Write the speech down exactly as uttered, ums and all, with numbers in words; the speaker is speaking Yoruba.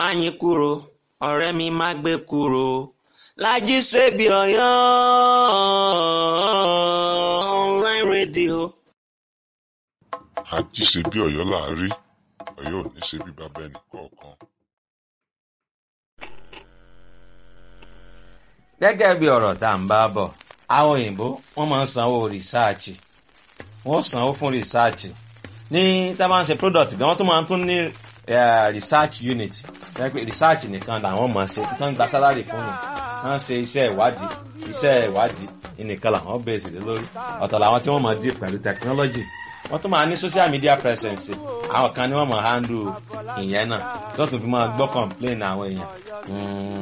Máyìnkúrò ọ̀rẹ́ mi má gbé kúrò, Lájí Ṣebí Ọ̀yọ́ online radio. Àjí ṣe bí Ọ̀yọ́ là á rí, Ọ̀yọ́ ò ní ṣe bí bàbá ẹnì kọ̀ọ̀kan. Gẹ́gẹ́ bí ọ̀rọ̀ tá à ń bá bọ̀, àwọn òyìnbó wọ́n máa ń sanwó rìsáàchì, wọ́n sanwó fún rìsáàchì ní tá a bá ń ṣe product gan wọ́n tún máa ń tún ní research unit research nìkan làwọn máa ṣe tán gba salary fún mi wọ́n ṣe iṣẹ́ ìwádìí iṣẹ́ ìwádìí nìkan làwọn bẹ̀rẹ̀ sí lórí ọ̀tọ̀ làwọn tí wọ́n máa dì pẹ̀lú technology wọ́n tún máa ní social media presence àwọn kan ni wọ́n máa handle ìyẹn náà tó tún fi máa gbọ́ complain àwọn èèyàn